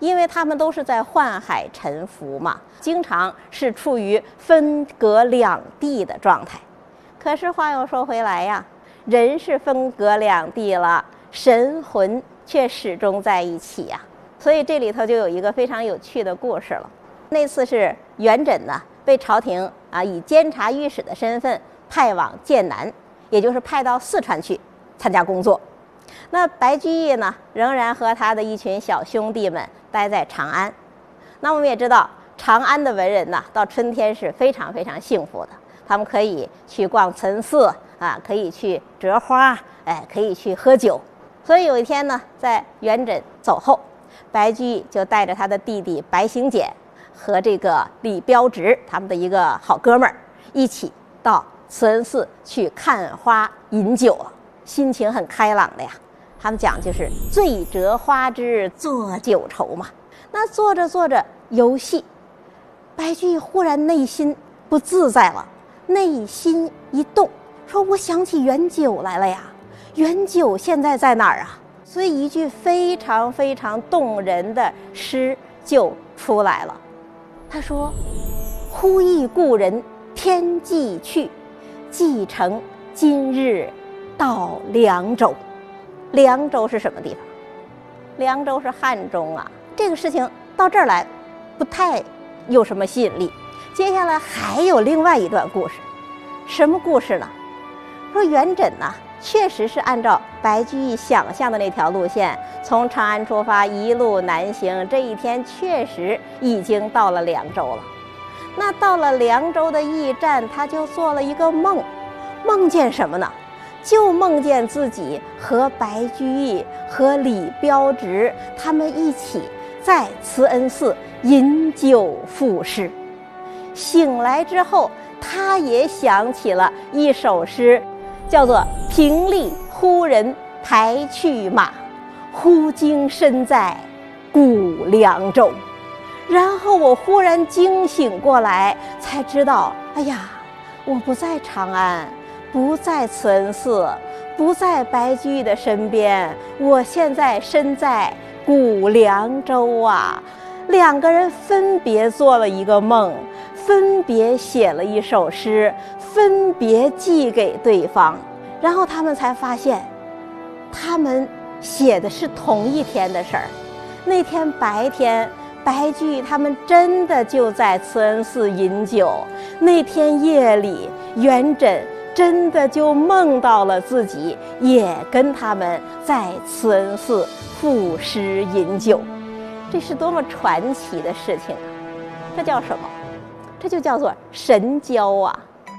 因为他们都是在宦海沉浮嘛，经常是处于分隔两地的状态。可是话又说回来呀，人是分隔两地了，神魂却始终在一起呀。所以这里头就有一个非常有趣的故事了。那次是元稹呢被朝廷以监察御史的身份派往剑南，也就是派到四川去参加工作。那白居易呢仍然和他的一群小兄弟们待在长安。那我们也知道长安的文人呢到春天是非常非常幸福的，他们可以去逛慈恩寺可以去折花，可以去喝酒。所以有一天呢，在元稹走后，白居易就带着他的弟弟白行简和这个李标直他们的一个好哥们儿一起到慈恩寺去看花饮酒，心情很开朗的呀。他们讲就是醉折花枝作酒愁嘛。那做着做着游戏，白居易忽然内心不自在了，内心一动，说我想起元九来了呀，元九现在在哪儿啊？所以一句非常非常动人的诗就出来了。他说：忽忆故人天际去，寄程今日到凉州。凉州是什么地方？凉州是汉中啊。这个事情到这儿来不太有什么吸引力。接下来还有另外一段故事。什么故事呢？说元稹呢确实是按照白居易想象的那条路线，从长安出发一路南行，这一天确实已经到了凉州了。那到了凉州的驿站，他就做了一个梦。梦见什么呢？就梦见自己和白居易和李标直他们一起在慈恩寺饮酒赋诗。醒来之后，他也想起了一首诗，叫做平丽忽人排去马，忽惊身在古凉州。然后我忽然惊醒过来，才知道，哎呀，我不在长安，不在慈恩寺，不在白居易的身边，我现在身在古凉州啊。两个人分别做了一个梦，分别写了一首诗，分别寄给对方，然后他们才发现，他们写的是同一天的事儿。那天白天，白居易他们真的就在慈恩寺饮酒，那天夜里，元稹真的就梦到了自己也跟他们在慈恩寺赋诗饮酒。这是多么传奇的事情啊！这叫什么？这就叫做神交啊！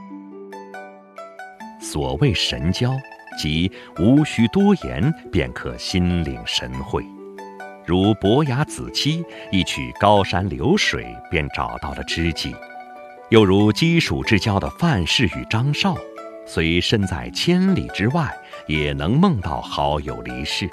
所谓神交，即无需多言便可心领神会。如伯牙子期一曲高山流水便找到了知己，又如鸡黍之交的范氏与张绍，虽身在千里之外，也能梦到好友离世。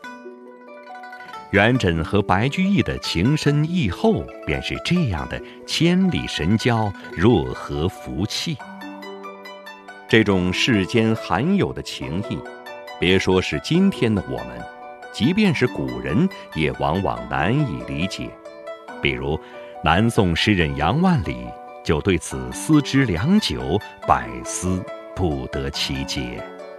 元稹和白居易的情深意厚，便是这样的千里神交，若合福气。这种世间罕有的情谊，别说是今天的我们，即便是古人也往往难以理解。比如南宋诗人杨万里就对此思之良久，百思不得其解。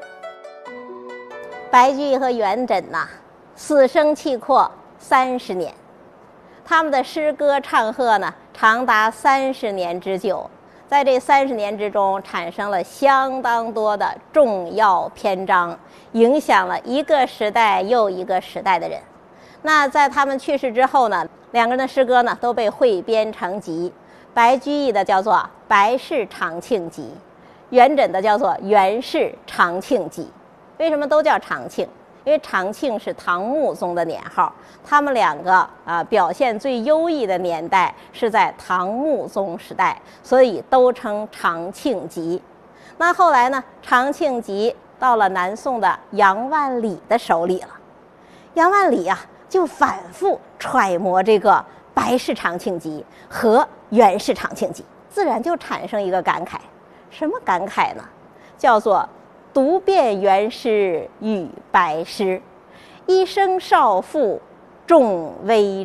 白居易和元稹呐，死生契阔30年，他们的诗歌唱和呢，长达30年之久。在这30年之中，产生了相当多的重要篇章，影响了一个时代又一个时代的人。那在他们去世之后呢，两个人的诗歌呢都被汇编成集。白居易的叫做《白氏长庆集》，元稹的叫做《元氏长庆集》。为什么都叫长庆？因为长庆是唐穆宗的年号，他们两个表现最优异的年代是在唐穆宗时代，所以都称长庆集。那后来呢，长庆集到了南宋的杨万里的手里了。杨万里就反复揣摩这个白氏长庆集和元氏长庆集，自然就产生一个感慨。什么感慨呢？叫做读遍元诗与白诗，一生少妇重危